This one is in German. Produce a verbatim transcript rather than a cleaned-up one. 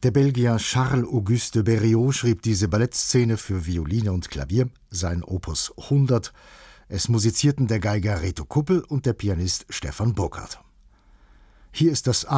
Der Belgier Charles-Auguste de Berriot schrieb diese Ballettszene für Violine und Klavier, sein Opus hundert. Es musizierten der Geiger Reto Kuppel und der Pianist Stefan Burckhardt. Hier ist das